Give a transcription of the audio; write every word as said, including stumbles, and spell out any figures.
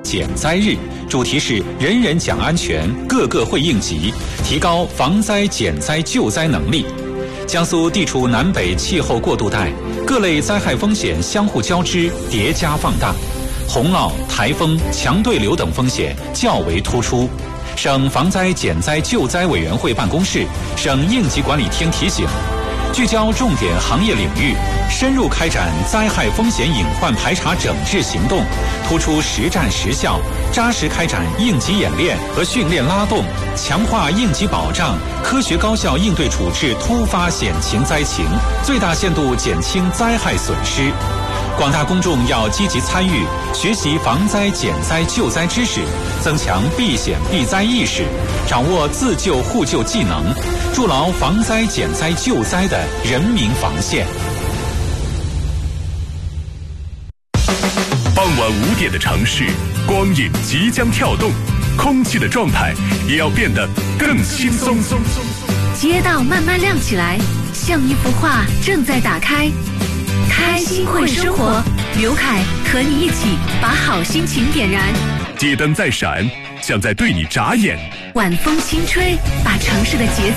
减灾日，主题是人人讲安全，个个会应急，提高防灾减灾救灾能力。江苏地处南北气候过渡带，各类灾害风险相互交织，叠加放大，洪涝、台风、强对流等风险较为突出。省防灾减灾救灾委员会办公室、省应急管理厅提醒，聚焦重点行业领域，深入开展灾害风险隐患排查整治行动，突出实战实效，扎实开展应急演练和训练拉动，强化应急保障，科学高效应对处置突发险情灾情，最大限度减轻灾害损失。广大公众要积极参与，学习防灾减灾救灾知识，增强避险避灾意识，掌握自救互救技能，筑牢防灾减灾救灾的人民防线。 傍晚五点的城市，光影即将跳动，空气的状态也要变得更轻松。 街道慢慢亮起来，像一幅画正在打开。开心会生活，刘凯和你一起把好心情点燃。 街灯在闪，像在对你眨眼。 晚风轻吹，把城市的节奏